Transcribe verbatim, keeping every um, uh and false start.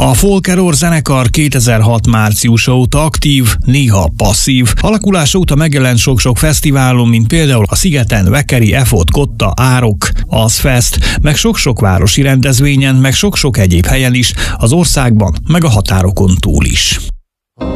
A Folk Error zenekar kétezer-hat márciusa óta aktív, néha passzív. Alakulása óta megjelent sok-sok fesztiválon, mint például a Szigeten, Vekeri, Efot, Kotta, Árok, Azfest, meg sok-sok városi rendezvényen, meg sok-sok egyéb helyen is, az országban, meg a határokon túl is.